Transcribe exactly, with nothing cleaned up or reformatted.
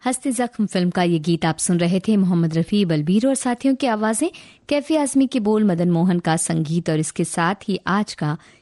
हस्ती जख्म फिल्म का ये गीत आप सुन रहे थे। मोहम्मद रफ़ी, बलबीर और साथियों की आवाज़ें, कैफी आज़मी के बोल, मदन मोहन का संगीत और इसके साथ ही आज का